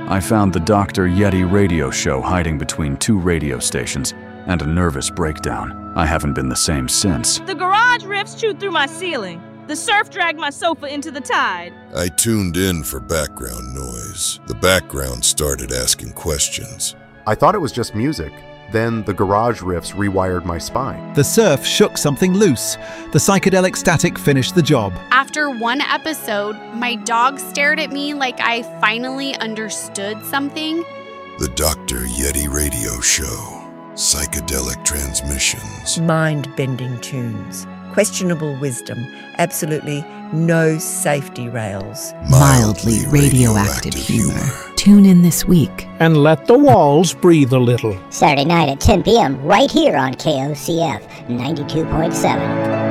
I found the Dr. Yeti radio show hiding between 2 radio stations and a nervous breakdown. I haven't been the same since. The garage riffs chewed through my ceiling. The surf dragged my sofa into the tide. I tuned in for background noise. The background started asking questions. I thought it was just music. Then the garage riffs rewired my spine. The surf shook something loose. The psychedelic static finished the job. After one episode, my dog stared at me like I finally understood something. The Dr. Yeti radio show. Psychedelic transmissions. Mind-bending tunes. Questionable wisdom. Absolutely no safety rails. Mildly radioactive humor. Tune in this week. And let the walls breathe a little. Saturday night at 10 p.m. right here on KOCF 92.7.